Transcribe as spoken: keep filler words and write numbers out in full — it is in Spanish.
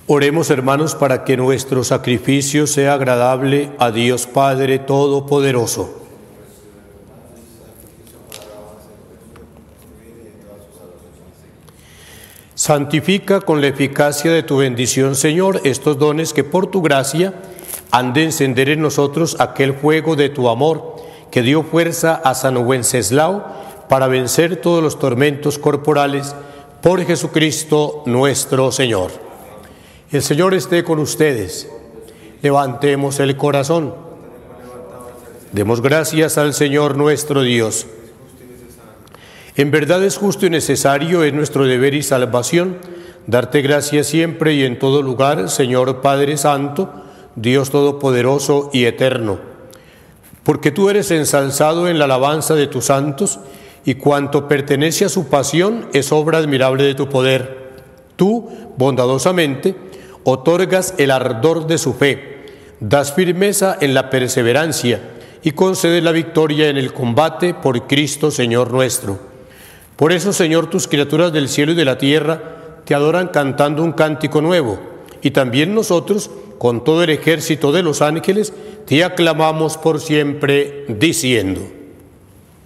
Oremos, hermanos, para que nuestro sacrificio sea agradable a Dios Padre Todopoderoso. Santifica con la eficacia de tu bendición, Señor, estos dones que por tu gracia han de encender en nosotros aquel fuego de tu amor que dio fuerza a San Wenceslao para vencer todos los tormentos corporales por Jesucristo nuestro Señor. El Señor esté con ustedes. Levantemos el corazón. Demos gracias al Señor nuestro Dios. En verdad es justo y necesario, es nuestro deber y salvación, darte gracias siempre y en todo lugar, Señor Padre Santo, Dios Todopoderoso y Eterno, porque tú eres ensalzado en la alabanza de tus santos, y cuanto pertenece a su pasión es obra admirable de tu poder. Tú, bondadosamente, otorgas el ardor de su fe, das firmeza en la perseverancia y concedes la victoria en el combate por Cristo Señor nuestro. Por eso, Señor, tus criaturas del cielo y de la tierra te adoran cantando un cántico nuevo, y también nosotros, con todo el ejército de los ángeles, te aclamamos por siempre, diciendo: